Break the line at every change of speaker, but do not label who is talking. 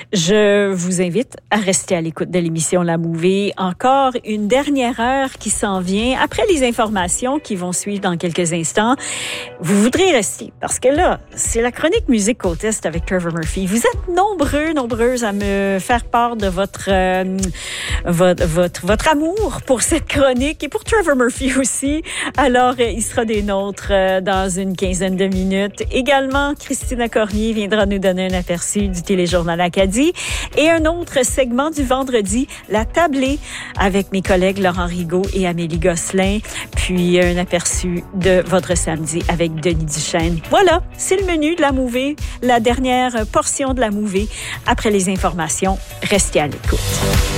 Je vous invite à rester à l'écoute de l'émission La Mouvée. Encore une dernière heure qui s'en vient. Après les informations qui vont suivre dans quelques instants, vous voudrez rester parce que là, c'est la chronique Musique Côte Est avec Trevor Murphy. Vous êtes nombreuses à me faire part de votre amour pour cette chronique et pour Trevor Murphy aussi. Alors, il sera des nôtres dans une quinzaine de minutes. Également, Christina Cormier viendra nous donner un aperçu du téléjournal Acadie. Et un autre segment du vendredi, la tablée avec mes collègues Laurent Rigaud et Amélie Gosselin. Puis un aperçu de votre samedi avec Denis Duchesne. Voilà, c'est le menu de la Mouvée, la dernière portion de la Mouvée. Après les informations, restez à l'écoute.